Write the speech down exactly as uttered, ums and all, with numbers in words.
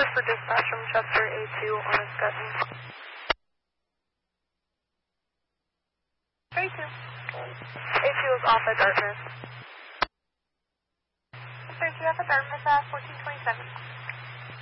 for dispatch from Chester A two on a Scutton. A two. A two is off at Dartmouth. A two off at Dartmouth at fourteen twenty-seven.